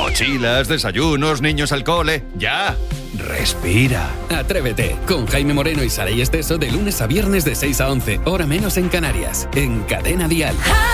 Mochilas, desayunos, niños al cole. ¡Ya! Respira. Atrévete, con Jaime Moreno y Saray Esteso de lunes a viernes de 6 a 11, hora menos en Canarias, en Cadena Dial.